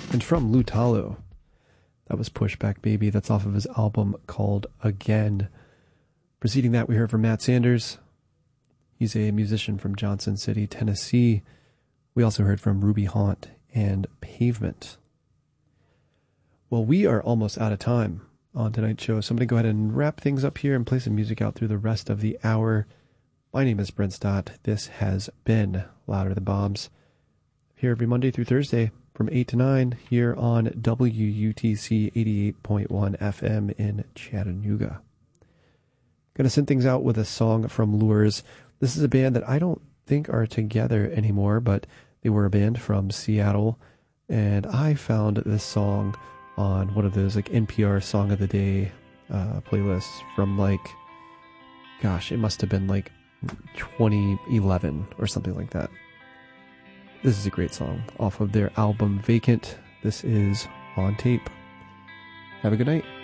And from Lutalo, that was Pushback Baby. That's off of his album called Again. Preceding that, we heard from Matt Sanders. He's a musician from Johnson City, Tennessee. We also heard from Ruby Haunt and Pavement. Well, we are almost out of time on tonight's show, so I'm going to go ahead and wrap things up here and play some music out through the rest of the hour. My name is Brent Stott. This has been Louder Than Bombs. Here every Monday through Thursday from 8 to 9 here on WUTC 88.1 FM in Chattanooga. Going to send things out with a song from Lures. This is a band that I don't think are together anymore, but they were a band from Seattle, and I found this song on one of those like NPR Song of the Day playlists from it must have been like 2011 or something like that. This is a great song off of their album Vacant. This is On Tape. Have a good night.